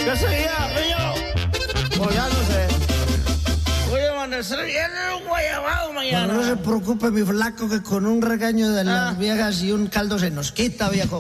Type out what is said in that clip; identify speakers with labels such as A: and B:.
A: ¿Qué sería, yo?
B: Pues ya no sé.
A: Voy a amanecer bien guayabado mañana.
B: No se preocupe, mi flaco, que con un regaño de las viejas y un caldo se nos quita, viejo.